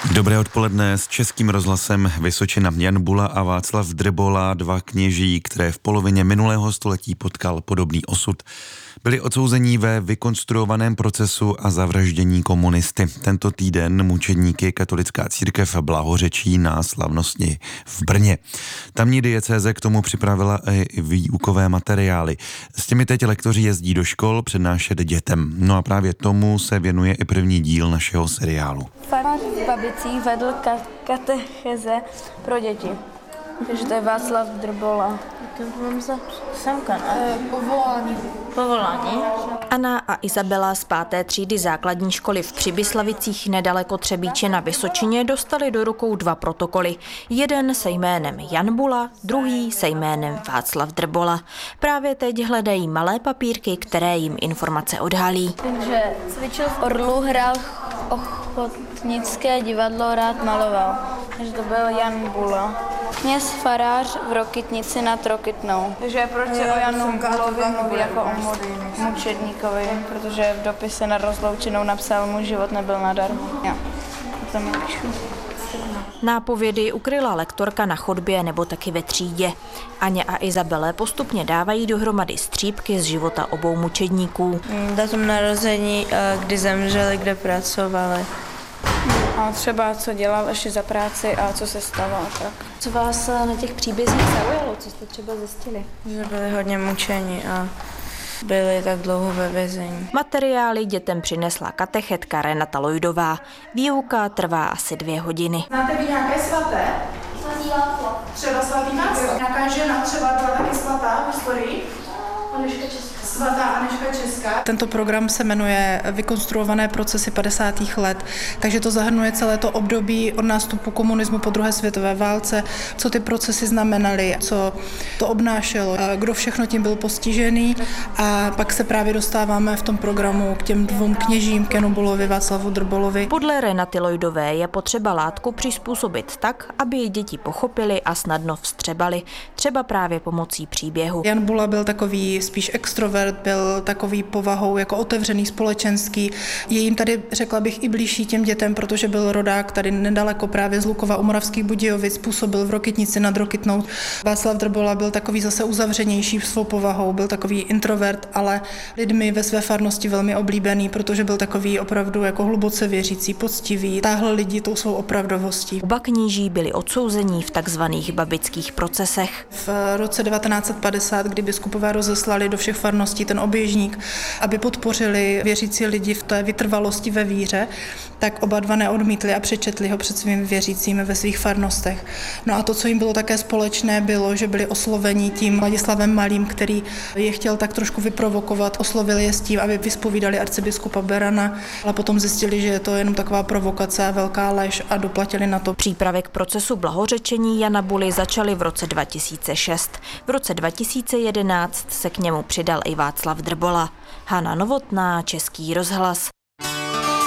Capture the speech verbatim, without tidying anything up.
Dobré odpoledne s Českým rozhlasem Vysočina. Jan Bula a Václav Drbola, dva kněží, které v polovině minulého století potkal podobný osud. Byli odsouzení ve vykonstruovaném procesu a zavraždění komunisty. Tento týden mučedníky katolická církev blahořečí na slavnosti v Brně. Tamní diecéze k tomu připravila i výukové materiály. S těmi teď lektoři jezdí do škol přednášet dětem. No a právě tomu se věnuje i první díl našeho seriálu. Farář v Babicích vedl ka- katecheze pro děti. Takže to je Václav Drbola. To mám za semka, ne? Povolání. Povolání. Anna a Izabela z páté třídy základní školy v Přibyslavicích nedaleko Třebíče na Vysočině dostali do rukou dva protokoly. Jeden se jménem Jan Bula, druhý se jménem Václav Drbola. Právě teď hledají malé papírky, které jim informace odhalí. Takže cvičil v Orlu, hrál ochotnické divadlo, rád maloval. Takže to byl Jan Bula. Kněz farář v Rokytnici nad Rokytnou. Takže proč se o Janu Bulovi mluví jako o mučedníkovi? Protože v dopise nad rozloučenou napsal, můj život nebyl nadarmo. Já to mi píšu. Nápovědy ukryla lektorka na chodbě nebo taky ve třídě. Aně a Izabele postupně dávají dohromady střípky z života obou mučedníků. Datum narození, kdy zemřeli, kde pracovali. A třeba co dělal ještě za práci a co se stalo a tak. Co vás na těch příbězích zaujalo? Co jste třeba zjistili? Že byli hodně mučeni a byli tak dlouho ve vězení. Materiály dětem přinesla katechetka Renata Lojdová. Výuka trvá asi dvě hodiny. Znáte vy nějaké svaté? Svatý Václav. Třeba svatý Václav. Nějaká žena třeba byla taky svatá v historii? Anežka Česká. Svatá Anežka Česká. Tento program se jmenuje Vykonstruované procesy padesátých let, takže to zahrnuje celé to období od nástupu komunismu po druhé světové válce, co ty procesy znamenaly, co to obnášelo, kdo všechno tím byl postižený, a pak se právě dostáváme v tom programu k těm dvou kněžím, k Janu Bulovi, Václavu Drbolovi. Podle Renaty Lojdové je potřeba látku přizpůsobit tak, aby ji děti pochopili a snadno vstřebali, třeba právě pomocí příběhu. Jan Bula byl takový spíš extrovert, byl takový povahou jako otevřený, společenský. Je jim tady, řekla bych, i blížší těm dětem, protože byl rodák tady nedaleko právě z Lukova u Moravských Budějovic, působil v Rokytnici nad Rokytnou. Václav Drbola byl takový zase uzavřenější svou povahou, byl takový introvert, ale lidmi ve své farnosti velmi oblíbený, protože byl takový opravdu jako hluboce věřící, poctivý, táhl lidi tou svou opravdovostí. Oba kníží byli odsouzení v takzvaných babických procesech. V roce devatenáct set padesát, kdy biskupové rozeslali do všech farností ten oběžník, aby podpořili věřící lidi v té vytrvalosti ve víře, tak oba dva neodmítli a přečetli ho před svými věřícími ve svých farnostech. No a to, co jim bylo také společné, bylo, že byli osloveni tím Ladislavem Malým, který je chtěl tak trošku vyprovokovat, oslovil je s tím, aby vyspovídali arcibiskupa Berana, ale potom zjistili, že je to jenom taková provokace a velká lež a doplatili na to. Přípravy k procesu blahořečení Jana Buly začaly v roce dva tisíce šest. V roce dva tisíce jedenáct se k němu přidal i Václav Drbola. Hana Novotná, Český rozhlas.